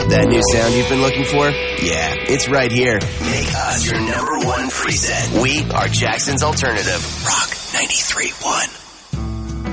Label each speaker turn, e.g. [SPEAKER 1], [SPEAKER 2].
[SPEAKER 1] That new sound you've been looking for? Yeah, it's right here. Make us your #1 preset. We are Jackson's alternative. Rock 93.1.